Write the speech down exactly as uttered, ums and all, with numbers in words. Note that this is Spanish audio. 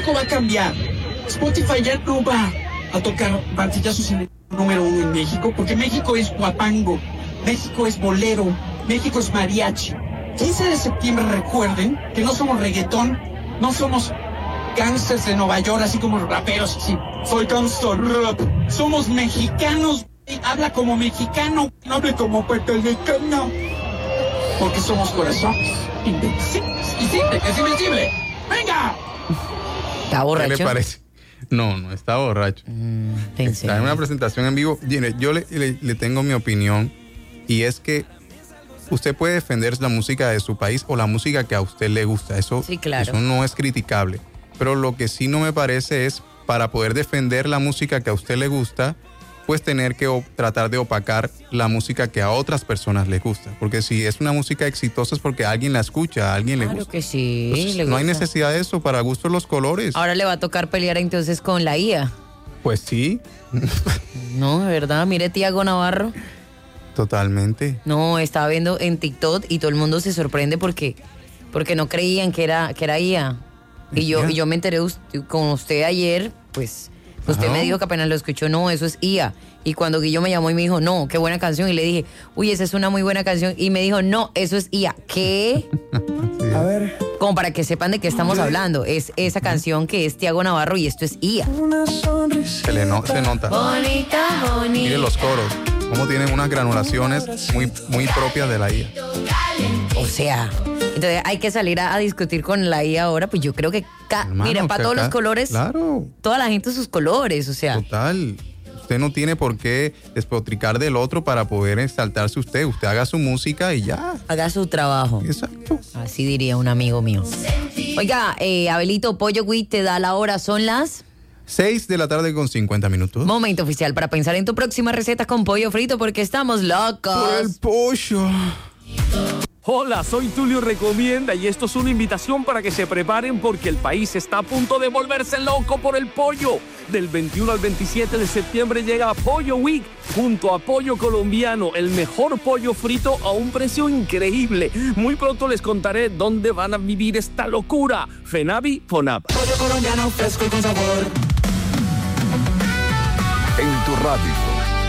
México va a cambiar. Spotify ya no va a tocar martillazos en el número uno en México, porque México es guapango, México es bolero, México es mariachi. quince de septiembre, recuerden que no somos reggaetón, no somos gangsters de Nueva York, así como raperos, así. Soy gangster rap. Somos mexicanos, habla como mexicano, no hable como puertorriqueño. Porque somos corazones invencibles. Y simple, es invencible. ¡Venga! ¿Está borracho? ¿Qué le parece? No, no está borracho. Mm, está en una presentación en vivo. Yo le, le, le tengo mi opinión, y es que usted puede defender la música de su país o la música que a usted le gusta. Eso, sí, claro. Eso no es criticable. Pero lo que sí no me parece es, para poder defender la música que a usted le gusta, pues tener que o, tratar de opacar la música que a otras personas les gusta. Porque si es una música exitosa es porque alguien la escucha, a alguien claro le gusta. Claro que sí. Entonces, le no gusta. hay necesidad de eso, para gustos los colores. Ahora le va a tocar pelear entonces con la I A. Pues sí. No, de verdad, mire Tiago Navarro. Totalmente. No, estaba viendo en TikTok y todo el mundo se sorprende porque, porque no creían que era, que era I A. Y yo, y yo me enteré usted, con usted ayer, pues usted Ajá. me dijo que apenas lo escuchó, no, eso es I A. Y cuando Guillo me llamó y me dijo, no, qué buena canción. Y le dije, uy, esa es una muy buena canción. Y me dijo, no, eso es I A. ¿Qué? Sí. A ver. Como para que sepan de qué estamos hablando. Es esa canción que es Tiago Navarro y esto es I A. Se le no, se nota. Bonita, bonita. Mire los coros, cómo tienen unas granulaciones muy, muy propias de la I A. O sea, entonces hay que salir a, a discutir con la I A ahora. Pues yo creo que, ca- Hermano, mira, para que todos acá- los colores, Claro. toda la gente sus colores, o sea. Total. Usted no tiene por qué despotricar del otro para poder exaltarse usted. Usted haga su música y ya. Haga su trabajo. Exacto. Así diría un amigo mío. Oiga, eh, Abelito, Pollo Week te da la hora, son las... seis de la tarde con cincuenta minutos. Momento oficial para pensar en tu próxima receta con pollo frito porque estamos locos. Por el pollo. Hola, soy Tulio Recomienda y esto es una invitación para que se preparen porque el país está a punto de volverse loco por el pollo. Del veintiuno al veintisiete de septiembre llega Pollo Week junto a Pollo Colombiano, el mejor pollo frito a un precio increíble. Muy pronto les contaré dónde van a vivir esta locura. Fenavi, Fonab. Pollo colombiano fresco y con sabor. En tu radio.